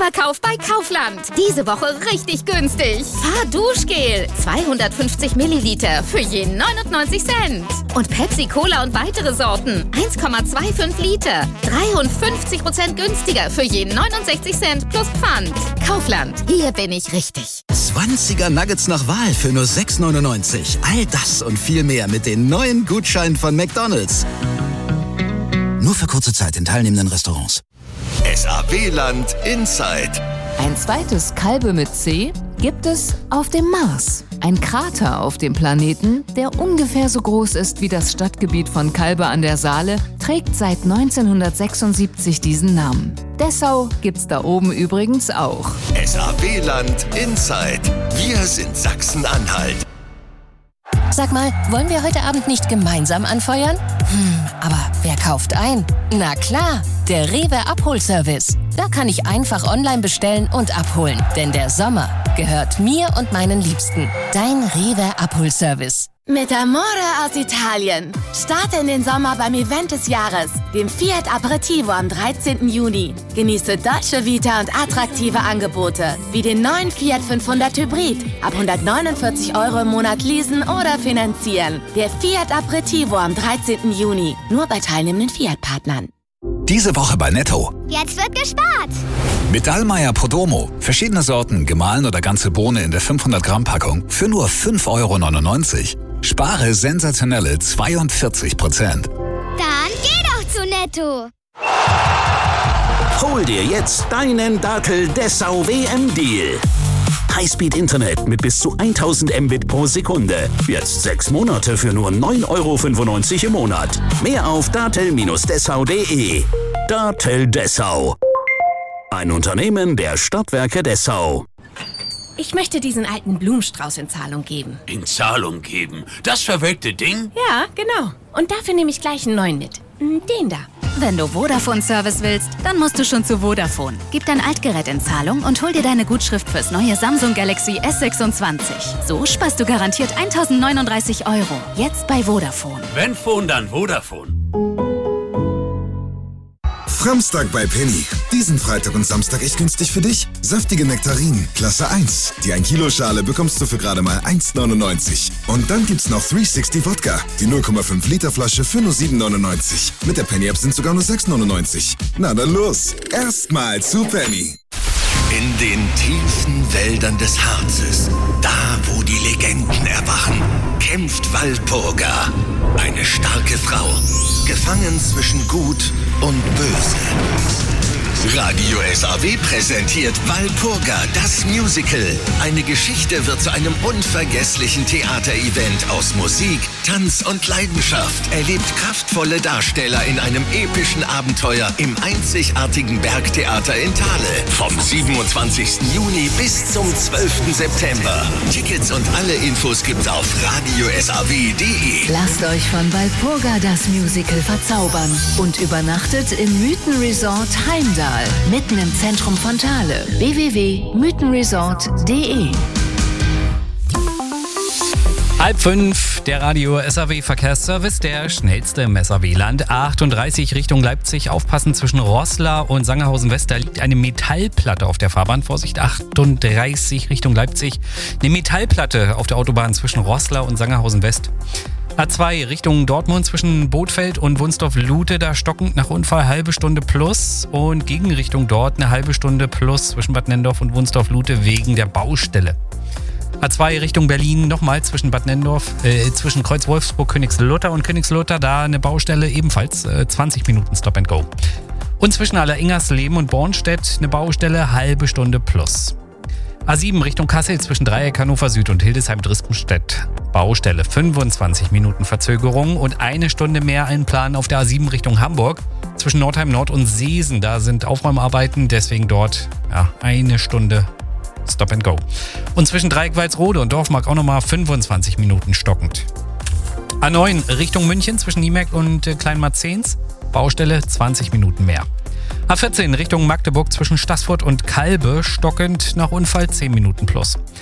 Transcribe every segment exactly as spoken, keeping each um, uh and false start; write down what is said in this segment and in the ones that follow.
Superkauf bei Kaufland. Diese Woche richtig günstig. Fahrduschgel, zweihundertfünfzig Milliliter für je neunundneunzig Cent. Und Pepsi Cola und weitere Sorten, eins Komma fünfundzwanzig Liter, dreiundfünfzig Prozent günstiger für je neunundsechzig Cent plus Pfand. Kaufland, hier bin ich richtig. zwanziger Nuggets nach Wahl für nur sechs neunundneunzig. All das und viel mehr mit den neuen Gutscheinen von McDonald's. Nur für kurze Zeit in teilnehmenden Restaurants. S A W-Land Inside. Ein zweites Kalbe mit C gibt es auf dem Mars. Ein Krater auf dem Planeten, der ungefähr so groß ist wie das Stadtgebiet von Kalbe an der Saale, trägt seit neunzehnhundertsechsundsiebzig diesen Namen. Dessau gibt's da oben übrigens auch. S A W-Land Inside. Wir sind Sachsen-Anhalt. Sag mal, wollen wir heute Abend nicht gemeinsam anfeuern? Hm, aber wer kauft ein? Na klar, der Rewe Abholservice. Da kann ich einfach online bestellen und abholen. Denn der Sommer gehört mir und meinen Liebsten. Dein Rewe Abholservice. Mit Amore aus Italien. Starte in den Sommer beim Event des Jahres, dem Fiat Aperitivo am dreizehnten Juni. Genieße deutsche Vita und attraktive Angebote, wie den neuen Fiat fünfhundert Hybrid. Ab hundertneunundvierzig Euro im Monat leasen oder finanzieren. Der Fiat Aperitivo am dreizehnten Juni. Nur bei teilnehmenden Fiat-Partnern. Diese Woche bei Netto. Jetzt wird gespart. Mit Dallmayr Podromo. Verschiedene Sorten, gemahlen oder ganze Bohne in der fünfhundert Gramm Packung für nur fünf Euro neunundneunzig. Spare sensationelle zweiundvierzig Prozent. Dann geh doch zu Netto. Hol dir jetzt deinen Dartel Dessau W M-Deal. Highspeed-Internet mit bis zu tausend Mbit pro Sekunde. Jetzt sechs Monate für nur neun Euro fünfundneunzig im Monat. Mehr auf dartel Dessau punkt de. Dartel Dessau. Ein Unternehmen der Stadtwerke Dessau. Ich möchte diesen alten Blumenstrauß in Zahlung geben. In Zahlung geben? Das verwelkte Ding? Ja, genau. Und dafür nehme ich gleich einen neuen mit. Den da. Wenn du Vodafone-Service willst, dann musst du schon zu Vodafone. Gib dein Altgerät in Zahlung und hol dir deine Gutschrift fürs neue Samsung Galaxy S sechsundzwanzig. So sparst du garantiert tausendneununddreißig Euro. Jetzt bei Vodafone. Wenn Phone, dann Vodafone. Framstag bei Penny. Diesen Freitag und Samstag echt günstig für dich. Saftige Nektarinen, Klasse eins. Die ein Kilo Schale bekommst du für gerade mal eins neunundneunzig. Und dann gibt's noch dreihundertsechzig Wodka. Die null Komma fünf Liter Flasche für nur sieben neunundneunzig. Mit der Penny App sind sogar nur sechs neunundneunzig. Na dann los. Erstmal zu Penny. In den tiefen Wäldern des Harzes, da wo die Legenden erwachen, kämpft Walpurga. Eine starke Frau, gefangen zwischen Gut und Böse. Radio S A W präsentiert Walpurga, das Musical. Eine Geschichte wird zu einem unvergesslichen Theaterevent aus Musik, Tanz und Leidenschaft. Erlebt kraftvolle Darsteller in einem epischen Abenteuer im einzigartigen Bergtheater in Thale. Vom siebenundzwanzigsten Juni bis zum zwölften September. Tickets und alle Infos gibt's auf radio s a w punkt de. Lasst euch von Walpurga das Musical verzaubern und übernachtet im Mythenresort Heimdall. Mitten im Zentrum von Thale. w w w punkt mythenresort punkt de. Halb fünf, der Radio S A W Verkehrsservice, der schnellste im S A W-Land. achtunddreißig Richtung Leipzig, aufpassen zwischen Roßla und Sangerhausen West. Da liegt eine Metallplatte auf der Fahrbahn. Vorsicht, achtunddreißig Richtung Leipzig. Eine Metallplatte auf der Autobahn zwischen Roßla und Sangerhausen West. A zwei Richtung Dortmund zwischen Bothfeld und Wunsdorf-Lute, da stockend nach Unfall halbe Stunde plus und Gegenrichtung dort eine halbe Stunde plus zwischen Bad Nennendorf und Wunsdorf-Lute wegen der Baustelle. A zwei Richtung Berlin nochmal zwischen Bad Nennendorf, äh, zwischen Kreuz-Wolfsburg, Königslutter und Königslutter, da eine Baustelle, ebenfalls äh, zwanzig Minuten Stop and Go. Und zwischen Alleringersleben und Bornstedt eine Baustelle, halbe Stunde plus. A sieben Richtung Kassel zwischen Dreieck, Hannover Süd und Hildesheim-Drispenstedt. Baustelle, fünfundzwanzig Minuten Verzögerung und eine Stunde mehr Einplan auf der A sieben Richtung Hamburg. Zwischen Nordheim Nord und Seesen, da sind Aufräumarbeiten, deswegen dort ja, eine Stunde Stop and Go. Und zwischen Dreieck-Walsrode und Dorfmark auch nochmal fünfundzwanzig Minuten stockend. A neun Richtung München zwischen Niemerk und äh, Kleinmarzens. Baustelle, zwanzig Minuten mehr. A vierzehn Richtung Magdeburg zwischen Staßfurt und Kalbe, stockend nach Unfall zehn Minuten plus.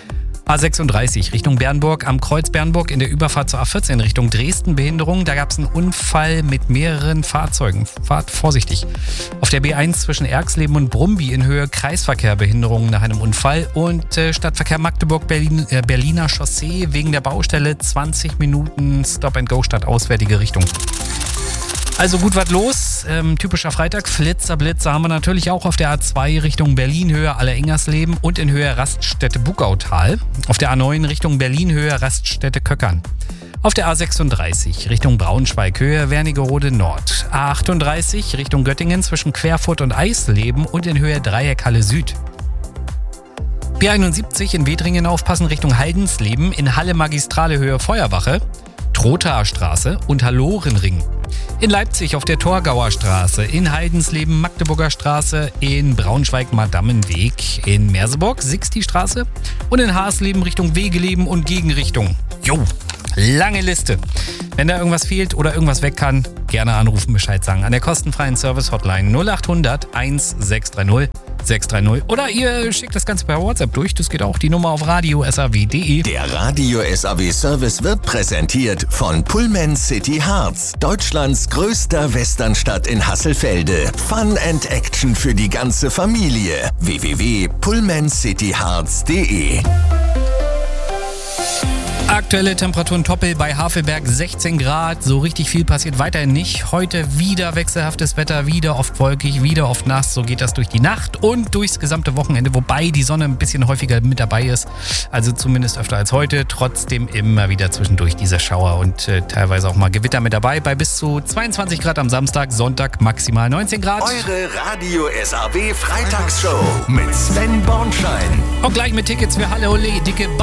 A sechsunddreißig Richtung Bernburg, am Kreuz Bernburg in der Überfahrt zur A vierzehn Richtung Dresden Behinderung. Da gab es einen Unfall mit mehreren Fahrzeugen. Fahrt vorsichtig. Auf der B eins zwischen Erxleben und Brumby in Höhe Kreisverkehr Behinderungen nach einem Unfall. Und äh, Stadtverkehr Magdeburg-Berlin, äh, Berliner Chaussee wegen der Baustelle zwanzig Minuten Stop-and-Go statt auswärtige Richtung. Also gut was los. Ähm, typischer Freitag. Flitzer, Blitzer haben wir natürlich auch auf der A zwei Richtung Berlin, Höhe Aller-Ingersleben und in Höhe Raststätte Bugautal. Auf der A neun Richtung Berlin, Höhe Raststätte Köckern. Auf der A sechsunddreißig Richtung Braunschweig, Höhe Wernigerode Nord. A achtunddreißig Richtung Göttingen zwischen Querfurt und Eisleben und in Höhe Dreieckhalle Süd. B einundsiebzig in Wedringen aufpassen Richtung Heidensleben, in Halle Magistrale Höhe Feuerwache, Trothaer Straße und Hallorenring. In Leipzig auf der Torgauer Straße, in Heidensleben Magdeburger Straße, in Braunschweig Madammenweg, in Merseburg Sixti Straße und in Haarsleben Richtung Wegeleben und Gegenrichtung. Jo, lange Liste. Wenn da irgendwas fehlt oder irgendwas weg kann, gerne anrufen, Bescheid sagen. An der kostenfreien Service-Hotline null acht hundert sechshundertzwanzig sechshundertdreißig oder ihr schickt das Ganze per WhatsApp durch. Das geht auch, die Nummer auf radio punkt s a w punkt d e. Der Radio S A W Service wird präsentiert von Pullman City Harz, Deutschlands größter Westernstadt in Hasselfelde. Fun and Action für die ganze Familie. w w w punkt pullman city harz punkt d e. Aktuelle Temperaturen Toppel bei Havelberg sechzehn Grad. So richtig viel passiert weiterhin nicht. Heute wieder wechselhaftes Wetter, wieder oft wolkig, wieder oft nass. So geht das durch die Nacht und durchs gesamte Wochenende, wobei die Sonne ein bisschen häufiger mit dabei ist. Also zumindest öfter als heute. Trotzdem immer wieder zwischendurch diese Schauer und äh, teilweise auch mal Gewitter mit dabei. Bei bis zu zweiundzwanzig Grad am Samstag, Sonntag maximal neunzehn Grad. Eure Radio S A W Freitagsshow mit Sven Bornschein. Und gleich mit Tickets für Halle Ole, dicke